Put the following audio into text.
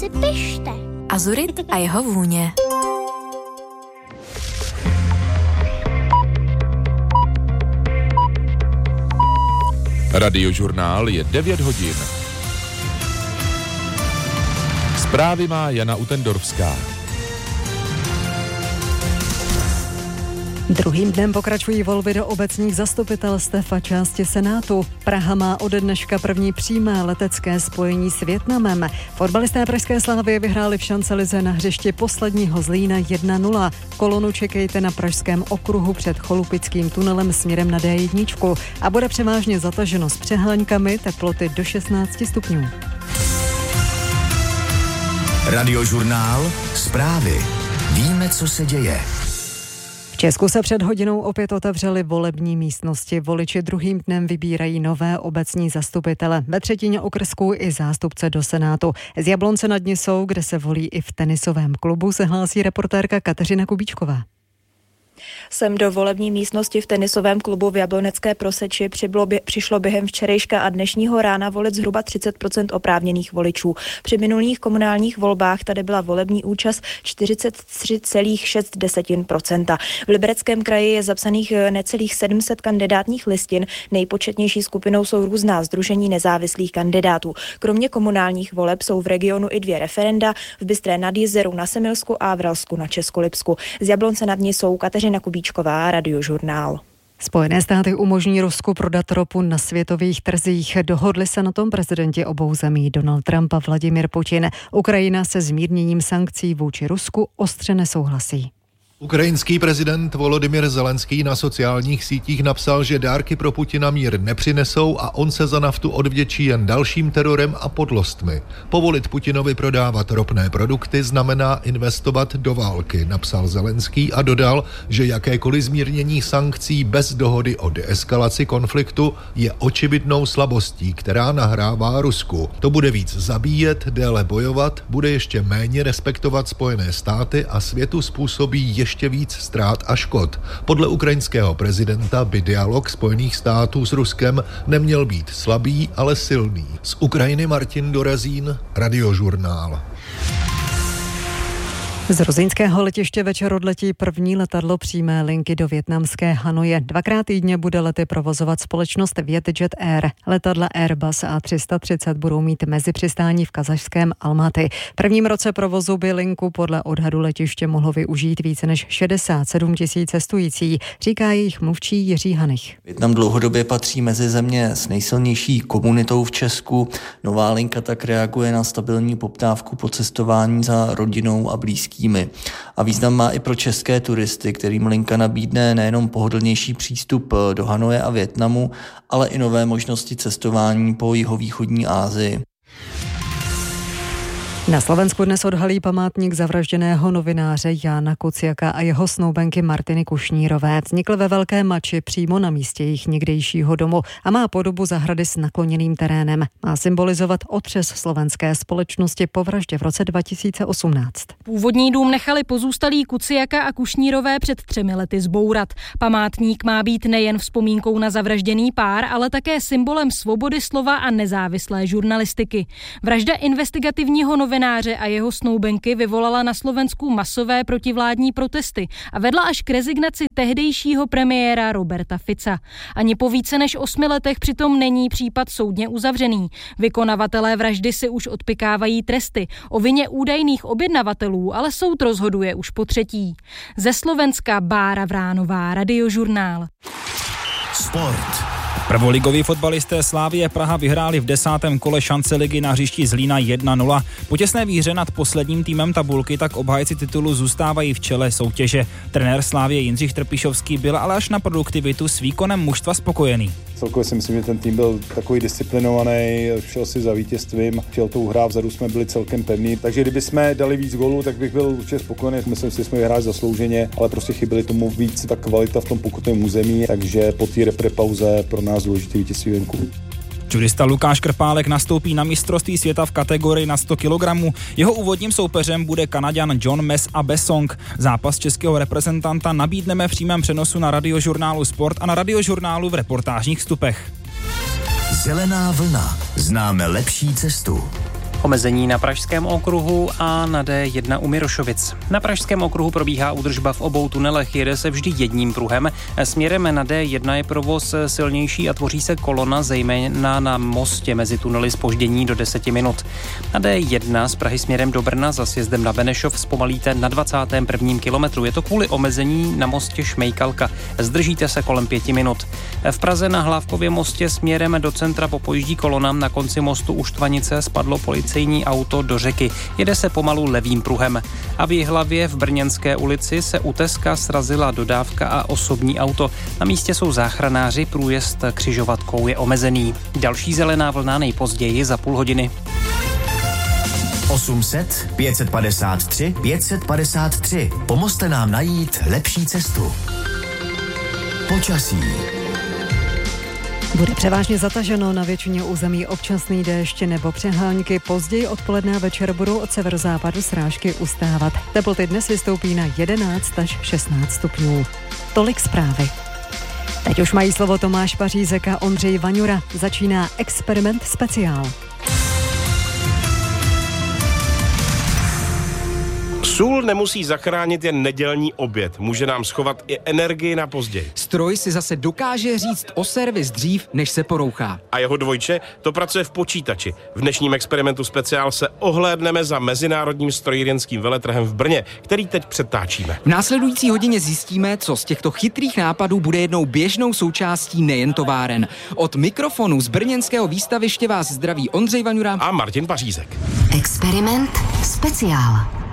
si pište. Azurit a jeho vůně. Radiožurnál je 9 hodin. Zprávy má Jana Utendorfská. Druhým dnem pokračují volby do obecních zastupitelstev a části Senátu. Praha má ode dneška první přímé letecké spojení s Vietnamem. Fotbalisté pražské Slavie vyhráli v šancelize na hřišti posledního Zlína 1-0. Kolonu čekejte na pražském okruhu před Cholupickým tunelem směrem na D1 a bude převážně zataženo s přehláňkami, teploty do 16 stupňů. Radiožurnál, zprávy. Víme, co se děje. V Česku se před hodinou opět otevřely volební místnosti. Voliči druhým dnem vybírají nové obecní zastupitele. Ve třetině okrsků i zástupce do Senátu. Z Jablonce nad Nisou, kde se volí i v tenisovém klubu, se hlásí reportérka Kateřina Kubíčková. Sem do volební místnosti v tenisovém klubu v Jablonecké Proseči přišlo během včerejška a dnešního rána volit zhruba 30% oprávněných voličů. Při minulých komunálních volbách tady byla volební účast 43,6%. V Libereckém kraji je zapsaných necelých 700 kandidátních listin. Nejpočetnější skupinou jsou různá sdružení nezávislých kandidátů. Kromě komunálních voleb jsou v regionu i 2 referenda, v Bystré nad Jizerou na Semilsku a v Ralsku na Českolipsku. Z Jablonce nad Nisou Kateřina Kubíčková, Radiožurnál. Spojené státy umožní Rusku prodat ropu na světových trzích. Dohodli se na tom prezidenti obou zemí Donald Trump a Vladimir Putin. Ukrajina se zmírněním sankcí vůči Rusku ostře nesouhlasí. Ukrajinský prezident Volodymyr Zelenský na sociálních sítích napsal, že dárky pro Putina mír nepřinesou a on se za naftu odvděčí jen dalším terorem a podlostmi. Povolit Putinovi prodávat ropné produkty znamená investovat do války, napsal Zelenský a dodal, že jakékoliv zmírnění sankcí bez dohody o deeskalaci konfliktu je očividnou slabostí, která nahrává Rusku. To bude víc zabíjet, déle bojovat, bude ještě méně respektovat Spojené státy a světu způsobí ještě víc ztrát a škod. Podle ukrajinského prezidenta by dialog Spojených států s Ruskem neměl být slabý, ale silný. Z Ukrajiny Martin Dorazín, Radiožurnál. Z ruzinského letiště večer odletí první letadlo přímé linky do vietnamské Hanoje. 2krát týdně bude lety provozovat společnost Vietjet Air. Letadla Airbus A330 budou mít mezipřistání v kazašském Almaty. V prvním roce provozu by linku podle odhadu letiště mohlo využít více než 67 000 cestující, říká jejich mluvčí Jiří Hanich. Vietnam dlouhodobě patří mezi země s nejsilnější komunitou v Česku. Nová linka tak reaguje na stabilní poptávku po cestování za rodinou a blízkými. A význam má i pro české turisty, kterým linka nabídne nejenom pohodlnější přístup do Hanoje a Vietnamu, ale i nové možnosti cestování po jihovýchodní Asii. Na Slovensku dnes odhalí památník zavražděného novináře Jána Kuciaka a jeho snoubenky Martiny Kušnírové. Vznikl ve Velké Mači přímo na místě jejich někdejšího domu a má podobu zahrady s nakloněným terénem. Má symbolizovat otřes slovenské společnosti po vraždě v roce 2018. Původní dům nechali pozůstalí Kuciaka a Kušnírové před 3 lety zbourat. Památník má být nejen vzpomínkou na zavražděný pár, ale také symbolem svobody slova a nezávislé žurnalistiky. Vražda investigativního novináře a jeho snoubenky vyvolala na Slovensku masové protivládní protesty a vedla až k rezignaci tehdejšího premiéra Roberta Fica. Ani po více než 8 letech přitom není případ soudně uzavřený. Vykonavatelé vraždy si už odpikávají tresty. O vině údajných objednavatelů ale soud rozhoduje už po 3. Ze Slovenska Bára Vránová, Radiožurnál. Sport. Prvoligoví fotbalisté Slavie Praha vyhráli v 10. kole šance ligy na hřišti Zlína 1-0. Po těsné výhře nad posledním týmem tabulky tak obhájci titulu zůstávají v čele soutěže. Trenér Slavie Jindřich Trpišovský byl ale až na produktivitu s výkonem mužstva spokojený. Celkově si myslím, že ten tým byl takový disciplinovaný, šel si za vítězstvím, chtěl tou hrát, vzadu jsme byli celkem pevní. Takže kdyby jsme dali víc gólů, tak bych byl určitě spokojený. Myslím si, že jsme vyhráli zaslouženě, ale prostě chyběli tomu víc ta kvalita v tom pokutovém území, takže po té reprepauze pro nás důležitý vítězství venku. Judista Lukáš Krpálek nastoupí na mistrovství světa v kategorii na 100 kg. Jeho úvodním soupeřem bude Kanaďan John Mess a Besong. Zápas českého reprezentanta nabídneme v přímém přenosu na Radiožurnálu Sport a na Radiožurnálu v reportážních vstupech. Zelená vlna. Známe lepší cestu. Omezení na Pražském okruhu a na D1 u Mirošovic. Na Pražském okruhu probíhá údržba v obou tunelech, jede se vždy jedním pruhem. Směrem na D1 je provoz silnější a tvoří se kolona, zejména na mostě mezi tunely zpoždění do 10 minut. Na D1 z Prahy směrem do Brna za sjezdem na Benešov zpomalíte na 21. kilometru. Je to kvůli omezení na mostě Šmejkalka. Zdržíte se kolem 5 minut. V Praze na Hlávkově mostě směrem do centra popojíždí kolona. Na konci mostu u Štvanice spadlo policejní auto do řeky. Jede se pomalu levým pruhem. A v Jihlavě v Brněnské ulici se u Teska srazila dodávka a osobní auto. Na místě jsou záchranáři, průjezd křižovatkou je omezený. Další zelená vlna nejpozději za půl hodiny. 800 553 553. Pomozte nám najít lepší cestu. Počasí. Bude převážně zataženo, na většině území občasný déšť nebo přehánky. Později odpoledne a večer budou od severozápadu srážky ustávat. Teploty dnes vystoupí na 11 až 16 stupňů. Tolik zprávy. Teď už mají slovo Tomáš Pařízek a Ondřej Vaňura. Začíná Experiment speciál. Sůl nemusí zachránit jen nedělní oběd, může nám schovat i energii na později. Stroj si zase dokáže říct o servis dřív, než se porouchá. A jeho dvojče to pracuje v počítači. V dnešním Experimentu speciál se ohlédneme za mezinárodním strojírenským veletrhem v Brně, který teď přetáčíme. V následující hodině zjistíme, co z těchto chytrých nápadů bude jednou běžnou součástí nejen továren. Od mikrofonu z brněnského výstaviště vás zdraví Ondřej Vaňura a Martin Pařízek. Experiment speciál.